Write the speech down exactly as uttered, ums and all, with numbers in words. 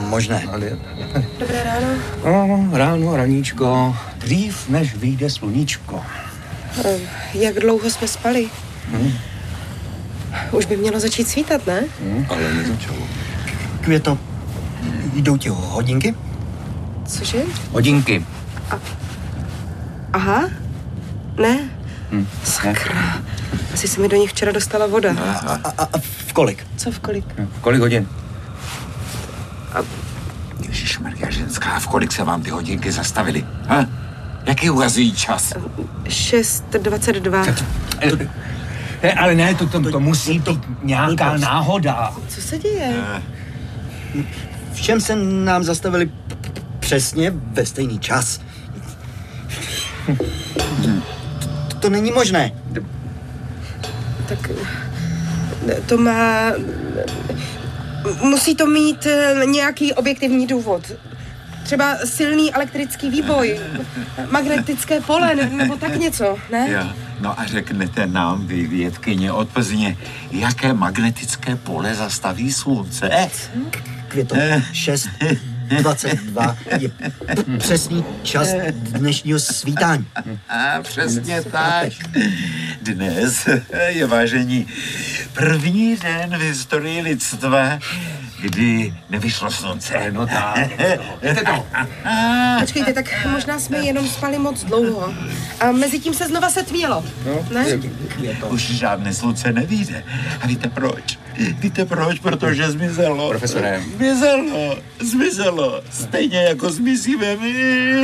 možné. Dobré ráno. No, ráno, raníčko, dřív než vyjde sluníčko. Jak dlouho jsme spali? Hmm. Už by mělo začít svítat, ne? Hmm, ale nezačalo. Květo, jdou ti hodinky? Cože? Hodinky. A... Aha? Ne? Hmm. Sakra. Asi se mi do nich včera dostala voda. A, a, a, a v kolik? Co v kolik? V kolik hodin? A... Ježišmarja, ženská, v kolik se vám ty hodinky zastavily? Ha? Jaký ukazují čas? šest dvacet dva. Ne, ale ne, to, to, to musí být nějaká náhoda. Co se děje? V čem se nám zastavili přesně ve stejný čas? To, to není možné. Tak to má... Musí to mít nějaký objektivní důvod. Třeba silný elektrický výboj, magnetické pole, nebo tak něco, ne? Jo, no a řeknete nám, vy vědkyně od Plzně, jaké magnetické pole zastaví slunce? Květo, šest dvacet dva je přesný čas dnešního svítání. A přesně tak. Dnes je, vážení, první den v historii lidstva, kdy nevyšlo slunce. No tak. Víte to? Počkejte, tak možná jsme jenom spali moc dlouho. A mezi tím se znova setmělo, ne? Už žádné slunce nevyjde. A víte proč? Víte proč? Protože zmizelo. Profesore. Zmizelo. Zmizelo. Stejně jako zmizíme my.